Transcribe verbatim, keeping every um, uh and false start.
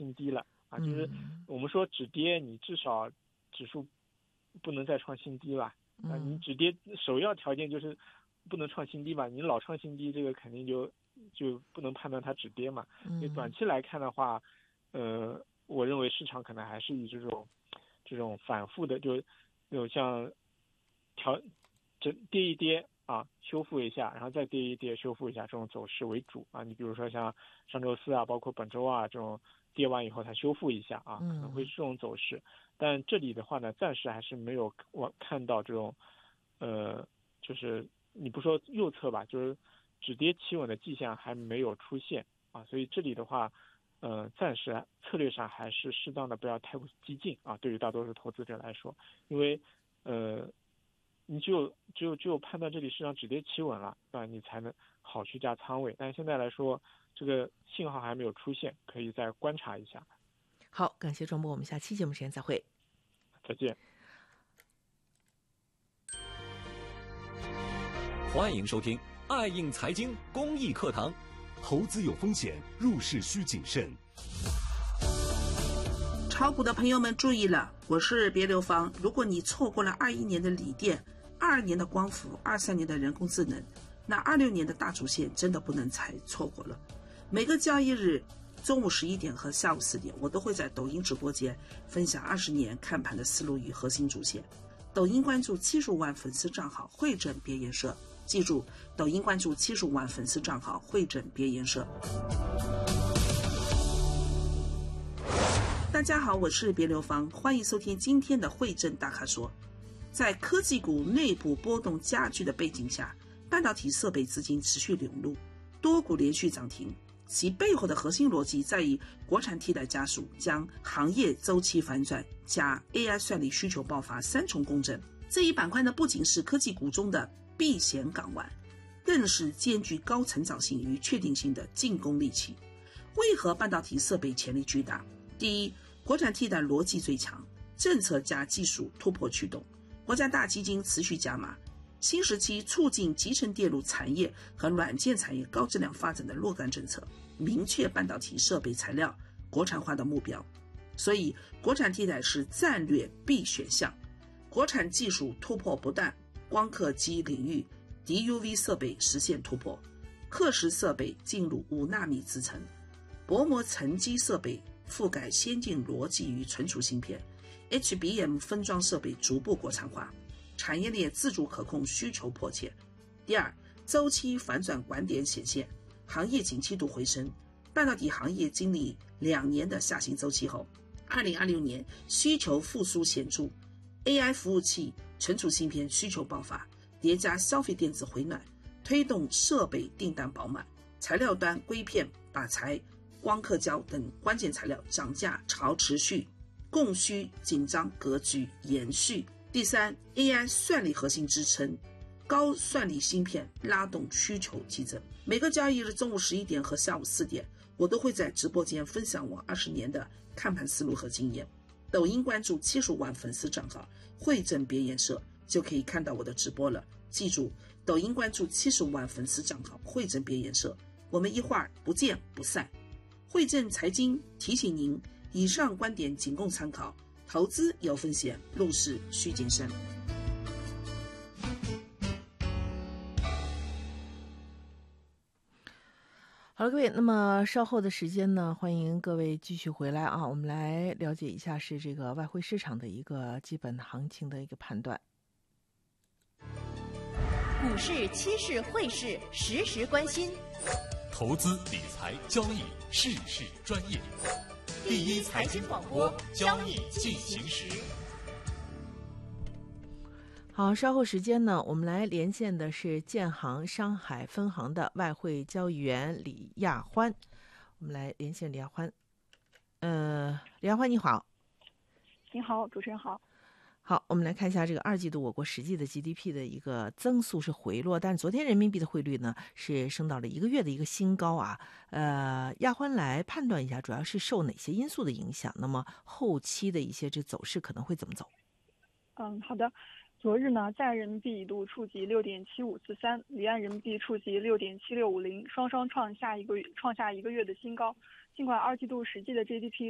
新低了啊，就是我们说止跌，你至少指数不能再创新低吧？啊，你止跌首要条件就是不能创新低吧？你老创新低，这个肯定就就不能判断它止跌嘛。所以短期来看的话，呃，我认为市场可能还是以这种这种反复的，就有像调整跌一跌啊，修复一下，然后再跌一跌，修复一下这种走势为主啊。你比如说像上周四啊，包括本周啊这种跌完以后它修复一下啊，可能会是这种走势。但这里的话呢，暂时还是没有我看到这种，呃，就是你不说右侧吧，就是止跌企稳的迹象还没有出现啊。所以这里的话，呃，暂时策略上还是适当的不要太过激进啊。对于大多数投资者来说，因为呃。你只有只有只有判断这里市场止跌企稳了，对吧？你才能好去加仓位。但是现在来说，这个信号还没有出现，可以再观察一下。 好，感谢庄博，我们下期节目时间再会。 再见。 欢迎收听爱映财经公益课堂。 投资有风险，入市需谨慎。 炒股的朋友们注意了，我是别流芳。如果你错过了二一年的锂电、二二年的光伏、二三年的人工智能，那二六年的大主线真的不能再错过了。每个交易日中午十一点和下午四点，我都会在抖音直播间分享二十年看盘的思路与核心主线。抖音关注七十五万粉丝账号汇整别研社，记住，抖音关注七十五万粉丝账号汇整别研社。大家好，我是别流芳，欢迎收听今天的汇正大咖说。在科技股内部波动加剧的背景下，半导体设备资金持续涌入，多股连续涨停，其背后的核心逻辑在于国产替代加速，将行业周期反转加 A I 算力需求爆发三重共振。这一板块呢，不仅是科技股中的避险港湾，更是兼具高成长性与确定性的进攻利器。为何半导体设备潜力巨大？第一，国产替代逻辑最强，政策加技术突破驱动，国家大基金持续加码，新时期促进集成电路产业和软件产业高质量发展的若干政策，明确半导体设备材料国产化的目标。所以国产替代是战略必选项。国产技术突破不断，光刻机领域 D U V 设备实现突破，刻蚀设备进入五纳米制程，薄膜沉积设备覆盖先进逻辑与存储芯片， H B M 分装设备逐步国产化，产业链自主可控需求迫切。第二，周期反转拐点显现，行业景气度回升。半导体行业经历两年的下行周期后，二零二六年需求复苏显著， A I 服务器、存储芯片需求爆发，叠加消费电子回暖，推动设备订单饱满，材料端硅片、靶材、光刻胶等关键材料涨价潮持续，供需紧张格局延续。第三， A I 算力核心支撑，高算力芯片拉动需求激增。每个交易日中午十一点和下午四点，我都会在直播间分享我二十年的看盘思路和经验。抖音关注七十五万粉丝账号汇整别研社，就可以看到我的直播了。记住，抖音关注七十五万粉丝账号汇整别研社，我们一会儿不见不散。汇正财经提醒您，以上观点仅供参考，投资有风险，入市需谨慎。 好了，各位，那么稍后的时间呢，欢迎各位继续回来啊，我们来了解一下是这个外汇市场的一个基本行情的一个判断。 股市、期市、汇市，时时关心。 投资理财交易事事专业， 第一财经广播，交易进行时。 好，稍后时间呢，我们来连线的是建行上海分行的外汇交易员李亚欢。我们来连线李亚欢。呃，李亚欢你好。 你好，主持人好。 好，我们来看一下这个二季度我国实际的 G D P 的一个增速是回落，但是昨天人民币的汇率呢是升到了一个月的一个新高啊。呃，亚欢来判断一下，主要是受哪些因素的影响？那么后期的一些这走势可能会怎么走？ 嗯，好的。昨日呢，在人民币一度触及六点七五四三，离岸人民币触及六点七六五零，双双创下一个创下一个月的新高。尽管二季度实际的 G D P